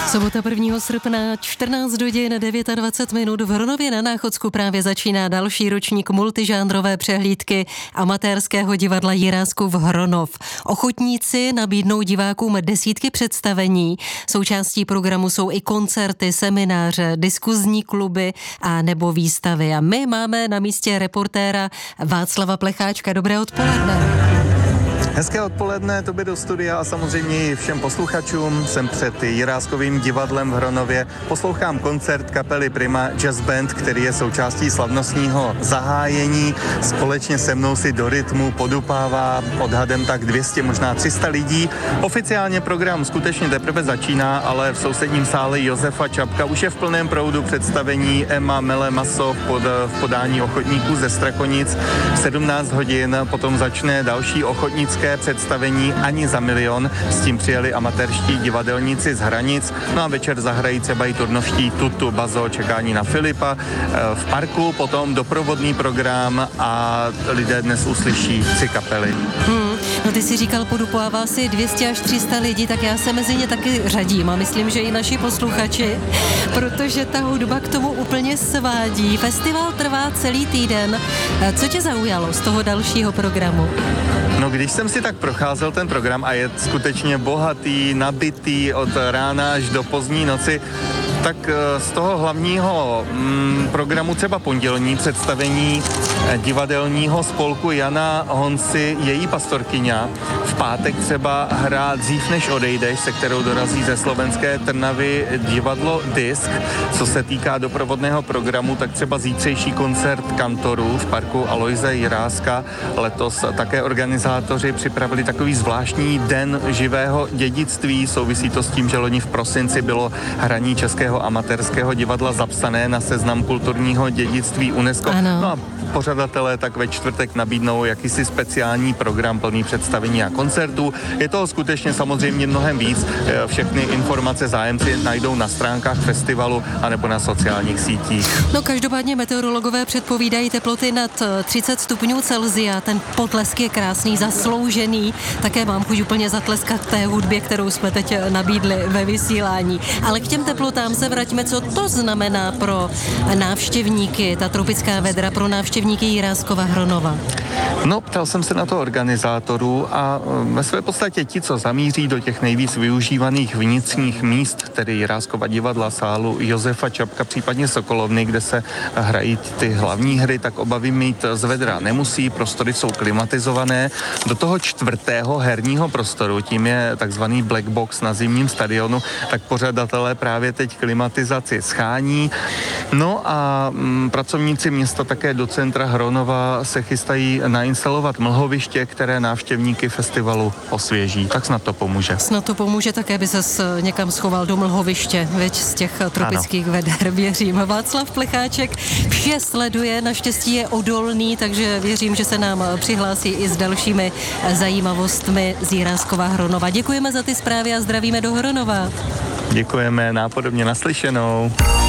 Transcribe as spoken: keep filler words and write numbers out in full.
Sobota prvního srpna, čtrnáct hodin dvacet devět minut. V Hronově na Náchodsku právě začíná další ročník multižánrové přehlídky amatérského divadla Jiráskův Hronov. Ochotníci nabídnou divákům desítky představení. Součástí programu jsou i koncerty, semináře, diskuzní kluby a nebo výstavy. A my máme na místě reportéra Václava Plecháčka. Dobré odpoledne. Hezké odpoledne, tobě do studia a samozřejmě i všem posluchačům. Jsem před Jiráskovým divadlem v Hronově. Poslouchám koncert kapely Prima Jazz Band, který je součástí slavnostního zahájení. Společně se mnou si do rytmu podupává odhadem tak dvě stě, možná tři sta lidí. Oficiálně program skutečně teprve začíná, ale v sousedním sále Josefa Čapka už je v plném proudu představení Emma Mele Maso pod, v podání ochotníků ze Strakonic. V sedmnáct hodin potom začne další ochotnické představení Ani za milion. S tím přijeli amatérští divadelníci z Hranic. No a večer zahrají třeba i turnovští Tutu, Bazo, čekání na Filipa. V parku potom doprovodný program a lidé dnes uslyší tři kapely. Hmm, no ty si říkal, podupává si dvě stě až tři sta lidí, tak já se mezi ně taky řadím a myslím, že i naši posluchači, protože ta hudba k tomu úplně svádí. Festival trvá celý týden. Co tě zaujalo z toho dalšího programu? No, když jsem si tak procházel ten program a je skutečně bohatý, nabitý od rána až do pozdní noci, tak z toho hlavního mm, programu třeba pondělní představení divadelního spolku Jana Honsi Její pastorkyňa. V pátek třeba hra Dřív než odejdeš, se kterou dorazí ze slovenské Trnavy divadlo Disk. Co se týká doprovodného programu, tak třeba zítřejší koncert kantorů v parku Alojze Jiráska. Letos také organizátoři připravili takový zvláštní den živého dědictví. Souvisí to s tím, že loni v prosinci bylo hraní českého amatérského divadla zapsané na seznam kulturního dědictví UNESCO. Ano. No a pořadatelé tak ve čtvrtek nabídnou jakýsi speciální program plný představení a koncertů. Je toho skutečně samozřejmě mnohem víc. Všechny informace zájemci najdou na stránkách festivalu anebo na sociálních sítích. No každopádně meteorologové předpovídají teploty nad třicet stupňů Celsia. Ten potlesk je krásný, zasloužený. Také mám chuť úplně zatleskat té hudbě, kterou jsme teď nabídli ve vysílání. Ale k těm teplotám se vraťme, co to znamená pro návštěvníky, ta tropická vedra pro návštěvníky Jiráskova Hronova. No, ptal jsem se na to organizátorů a ve své podstatě ti, co zamíří do těch nejvíc využívaných vnitřních míst, tedy Jiráskova divadla, sálu Josefa Čapka, případně Sokolovny, kde se hrají ty hlavní hry, tak obavy mít z vedra nemusí, prostory jsou klimatizované. Do toho čtvrtého herního prostoru, tím je takzvaný black box na zimním stadionu, tak pořadatelé právě teď klimatizaci schání. No a m, pracovníci města také do centra Hronova se chystají nainstalovat mlhoviště, které návštěvníky festivalu osvěží. Tak snad to pomůže. Snad to pomůže, také by ses někam schoval do mlhoviště, veď z těch tropických ano. veder, věřím. Václav Plecháček vše sleduje, naštěstí je odolný, takže věřím, že se nám přihlásí i s dalšími zajímavostmi z Jiráskova Hronova. Děkujeme za ty zprávy a zdravíme do Hronova. Děkujeme, nápodobně naslyšenou.